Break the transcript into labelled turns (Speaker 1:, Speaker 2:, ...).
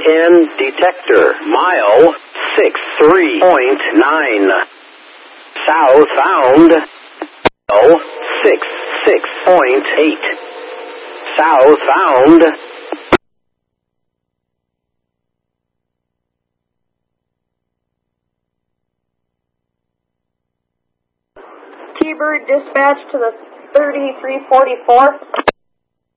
Speaker 1: EN detector, mile 63.9. Southbound, 66.8. Southbound.
Speaker 2: T-Bird dispatch to the 3344.